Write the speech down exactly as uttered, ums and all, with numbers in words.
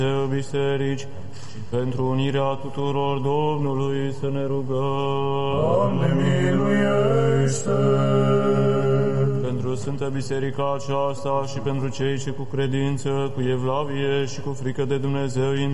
biserici și pentru unirea tuturor Domnului să ne rugăm. Doamne, miluiește! Pentru Sfânta Biserica aceasta și pentru cei ce cu credință, cu evlavie și cu frică de Dumnezeu